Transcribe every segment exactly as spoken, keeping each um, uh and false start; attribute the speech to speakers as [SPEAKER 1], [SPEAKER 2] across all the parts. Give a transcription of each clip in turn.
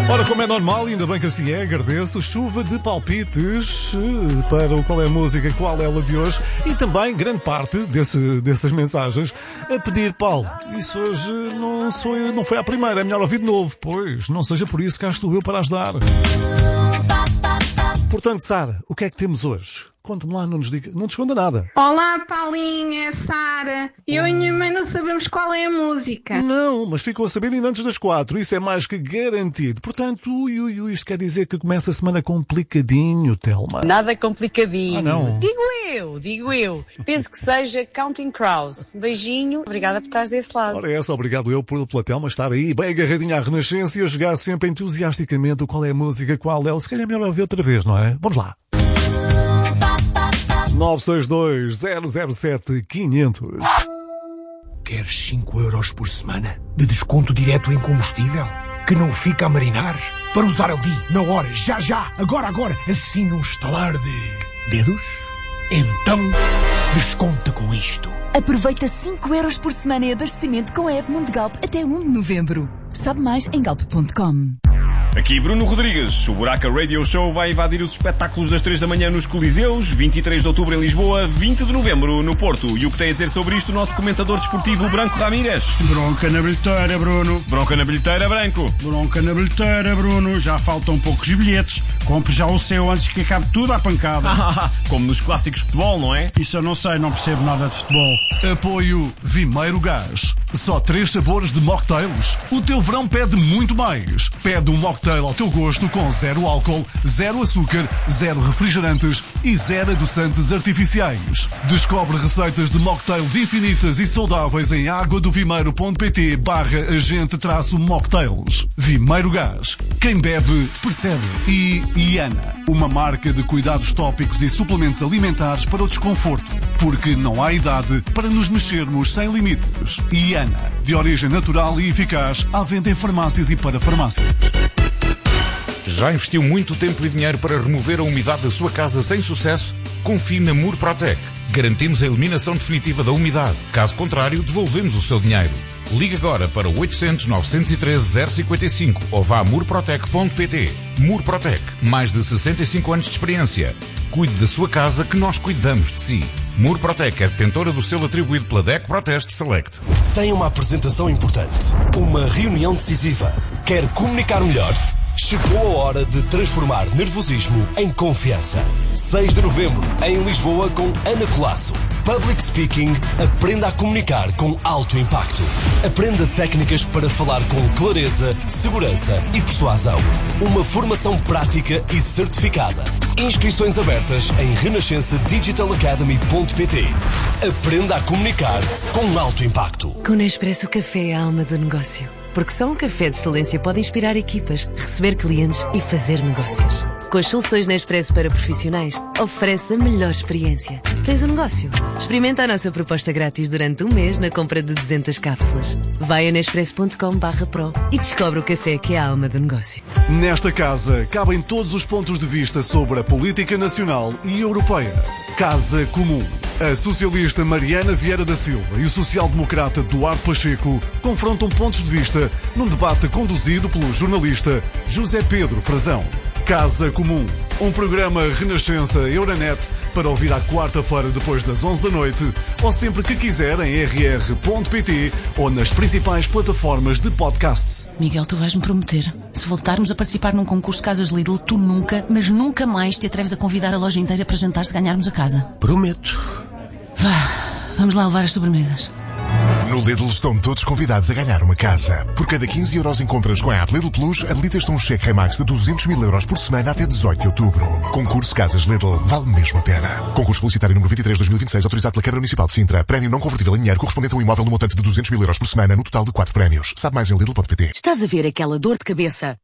[SPEAKER 1] Ora, como é normal, ainda bem que assim é, agradeço. Chuva de palpites para o Qual é a Música, qual é ela de hoje. E também grande parte desse, dessas mensagens a pedir, Paulo, isso hoje não, sou, não foi à primeira, é melhor ouvir de novo. Pois, não seja por isso, cá estou eu para ajudar. Portanto, Sara, o que é que temos hoje? Conte-me lá, não nos diga, não te esconda nada.
[SPEAKER 2] Olá, Paulinha, é Sara. Eu e a minha mãe não sabemos qual é a música.
[SPEAKER 1] Não, mas ficou a saber ainda antes das quatro. Isso é mais que garantido. Portanto, ui, ui, ui, isto quer dizer que começa a semana complicadinho, Telma.
[SPEAKER 3] Nada complicadinho.
[SPEAKER 1] Ah, não?
[SPEAKER 3] Digo eu, digo eu. Penso que seja Counting Crows. Beijinho, obrigada por estares desse lado.
[SPEAKER 1] Ora, essa, obrigado eu por, pela Telma estar aí, bem agarradinha à Renascença e a jogar sempre entusiasticamente o qual é a música, qual é ela. Se calhar é melhor ouvir outra vez, não é? Vamos lá. nove seis dois, zero zero sete, quinhentos.
[SPEAKER 4] Queres cinco euros por semana de desconto direto em combustível? Que não fica a marinar? Para usar ali, na hora, já já, agora, agora, assim num estalar de dedos? Então, desconta com isto.
[SPEAKER 5] Aproveita cinco euros por semana em abastecimento com a app Mundegalp até um de novembro. Sabe mais em galp ponto com.
[SPEAKER 6] Aqui Bruno Rodrigues. O Buraca Radio Show vai invadir os espetáculos das três da manhã nos Coliseus, vinte e três de outubro em Lisboa, vinte de novembro no Porto. E o que tem a dizer sobre isto o nosso comentador desportivo Branco Ramírez?
[SPEAKER 7] Bronca na bilheteira, Bruno.
[SPEAKER 6] Bronca na bilheteira, Branco.
[SPEAKER 7] Bronca na bilheteira, Bruno. Já faltam poucos bilhetes. Compre já o seu antes que acabe tudo à pancada.
[SPEAKER 6] Como nos clássicos de futebol, não é?
[SPEAKER 7] Isso eu não sei, não percebo nada de futebol.
[SPEAKER 1] Apoio Vimeiro Gás. Só três sabores de mocktails. O teu verão pede muito mais. Pede um mocktail ao teu gosto com zero álcool, zero açúcar, zero refrigerantes e zero adoçantes artificiais. Descobre receitas de mocktails infinitas e saudáveis em aguadovimeiro.pt barra agente traço mocktails. Vimeiro Gás. Quem bebe, percebe. E Iana, uma marca de cuidados tópicos e suplementos alimentares para o desconforto. Porque não há idade para nos mexermos sem limites. Iana, de origem natural e eficaz, à venda em farmácias e para farmácias.
[SPEAKER 8] Já investiu muito tempo e dinheiro para remover a umidade da sua casa sem sucesso? Confie na Murprotec. Garantimos a eliminação definitiva da umidade. Caso contrário, devolvemos o seu dinheiro. Ligue agora para oitocentos, novecentos e treze, zero cinquenta e cinco ou vá a murprotec ponto pt. Murprotec. Mais de sessenta e cinco anos de experiência. Cuide da sua casa que nós cuidamos de si. Murprotec é detentora do selo atribuído pela D E C Proteste Select.
[SPEAKER 9] Tem uma apresentação importante. Uma reunião decisiva. Quer comunicar melhor? Chegou a hora de transformar nervosismo em confiança. seis de novembro, em Lisboa, com Ana Colasso. Public Speaking, aprenda a comunicar com alto impacto. Aprenda técnicas para falar com clareza, segurança e persuasão. Uma formação prática e certificada. Inscrições abertas em renascença digital academy ponto pt. Aprenda a comunicar com alto impacto.
[SPEAKER 10] Com Nespresso, o café é a alma do negócio. Porque só um café de excelência pode inspirar equipas, receber clientes e fazer negócios. Com as soluções Nespresso para profissionais, oferece a melhor experiência. Tens um negócio? Experimenta a nossa proposta grátis durante um mês na compra de duzentas cápsulas. Vai a nespresso ponto com barra pro e descobre o café que é a alma do negócio.
[SPEAKER 1] Nesta casa cabem todos os pontos de vista sobre a política nacional e europeia. Casa Comum. A socialista Mariana Vieira da Silva e o social-democrata Duarte Pacheco confrontam pontos de vista num debate conduzido pelo jornalista José Pedro Frazão. Casa Comum, um programa Renascença Euronet para ouvir à quarta-feira depois das onze da noite ou sempre que quiser em r r ponto p t ou nas principais plataformas de podcasts.
[SPEAKER 11] Miguel, tu vais-me prometer, se voltarmos a participar num concurso de casas Lidl, tu nunca, mas nunca mais te atreves a convidar a loja inteira para jantar se ganharmos a casa.
[SPEAKER 4] Prometo.
[SPEAKER 11] Vá, vamos lá levar as sobremesas.
[SPEAKER 12] No Lidl estão todos convidados a ganhar uma casa. Por cada quinze euros em compras com a app Lidl Plus, habilitas-te um cheque Remax de duzentos mil euros por semana até dezoito de outubro. Concurso Casas Lidl. Vale mesmo a pena. Concurso publicitário número vinte e três de dois mil e vinte e seis, autorizado pela Câmara Municipal de Sintra. Prémio não convertível em dinheiro correspondente a um imóvel no montante de duzentos mil euros por semana, no total de quatro prémios. Sabe mais em lidl ponto pt.
[SPEAKER 13] Estás a ver aquela dor de cabeça?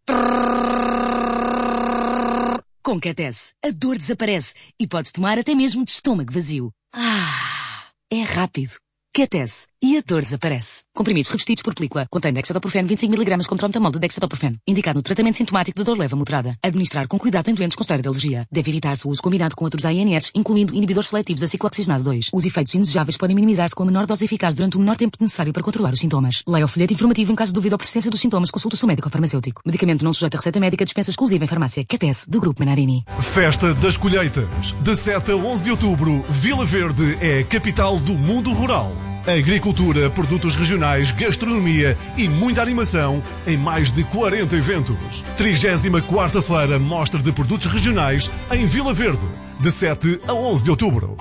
[SPEAKER 13] Com Catese, a dor desaparece e podes tomar até mesmo de estômago vazio. Ah, é rápido, Quetese. E a dor desaparece. Comprimidos revestidos por película. Contém dexadoprofeno vinte e cinco miligramas com trometamol de dexadoprofeno. Indicado no tratamento sintomático de dor leve a moderada. Administrar com cuidado em doentes com história de alergia. Deve evitar-se o uso combinado com outros A N S, incluindo inibidores seletivos da ciclooxigenase dois. Os efeitos indesejáveis podem minimizar-se com a menor dose eficaz durante o menor tempo necessário para controlar os sintomas. Leia o folheto informativo em caso de dúvida ou persistência dos sintomas. Consulte o seu médico ou farmacêutico. Medicamento não sujeito a receita médica. Dispensa exclusiva em farmácia. Quetese, do Grupo Menarini.
[SPEAKER 1] Festa das Colheitas. De sete a onze de outubro, Vila Verde é a capital do mundo rural. Agricultura, produtos regionais, gastronomia e muita animação em mais de quarenta eventos. trigésima quarta Feira Mostra de Produtos Regionais em Vila Verde, de sete a onze de outubro.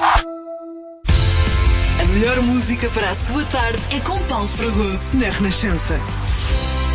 [SPEAKER 14] A melhor música para a sua tarde é com Paulo Fragoso, na Renascença.